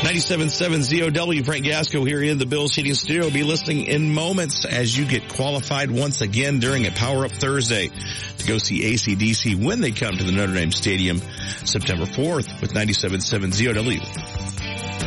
97.7 ZOW, Frank Gasco here in the Bills Heating Studio. Be listening in moments as you get qualified once again during a Power Up Thursday to go see AC/DC when they come to the Notre Dame Stadium September 4th with 97.7 ZOW.